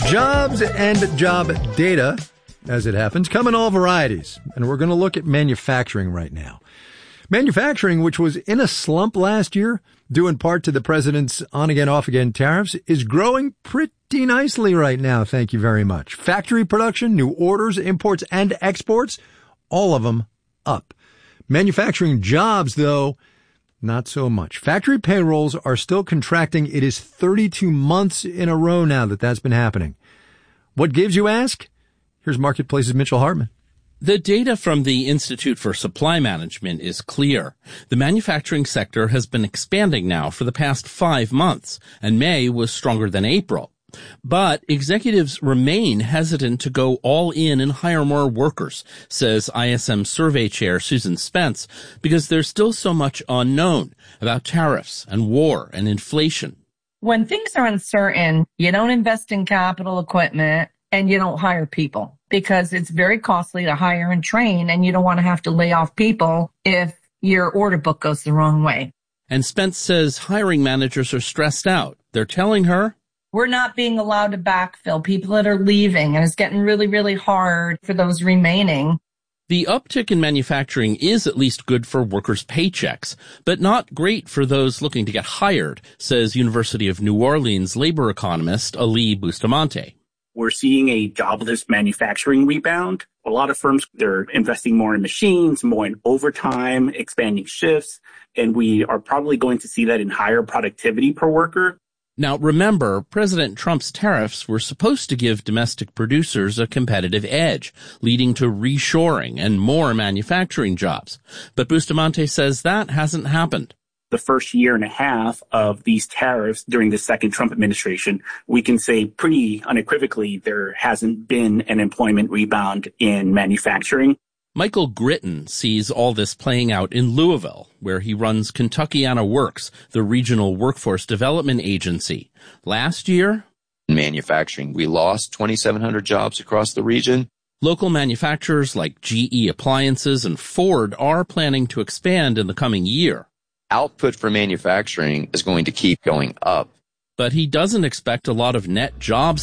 Jobs and job data, as it happens, come in all varieties. And we're going to look at manufacturing right now. Manufacturing, which was in a slump last year, due in part to the president's on-again, off-again tariffs, is growing pretty nicely right now, thank you very much. Factory production, new orders, imports, and exports, all of them up. Manufacturing jobs, though, not so much. Factory payrolls are still contracting. It is 32 months in a row now that's been happening. What gives, you ask? Here's Marketplace's Mitchell Hartman. The data from the Institute for Supply Management is clear. The manufacturing sector has been expanding now for the past 5 months, and May was stronger than April. But executives remain hesitant to go all in and hire more workers, says ISM survey chair Susan Spence, because there's still so much unknown about tariffs and war and inflation. When things are uncertain, you don't invest in capital equipment and you don't hire people because it's very costly to hire and train, and you don't want to have to lay off people if your order book goes the wrong way. And Spence says hiring managers are stressed out. They're telling her, we're not being allowed to backfill people that are leaving, and it's getting really, really hard for those remaining. The uptick in manufacturing is at least good for workers' paychecks, but not great for those looking to get hired, says University of New Orleans labor economist Ali Bustamante. We're seeing a jobless manufacturing rebound. A lot of firms, they're investing more in machines, more in overtime, expanding shifts, and we are probably going to see that in higher productivity per worker. Now, remember, President Trump's tariffs were supposed to give domestic producers a competitive edge, leading to reshoring and more manufacturing jobs. But Bustamante says that hasn't happened. The first year and a half of these tariffs during the second Trump administration, we can say pretty unequivocally there hasn't been an employment rebound in manufacturing. Michael Gritton sees all this playing out in Louisville, where he runs Kentuckiana Works, the regional workforce development agency. Last year, in manufacturing, we lost 2,700 jobs across the region. Local manufacturers like GE Appliances and Ford are planning to expand in the coming year. Output for manufacturing is going to keep going up. But he doesn't expect a lot of net jobs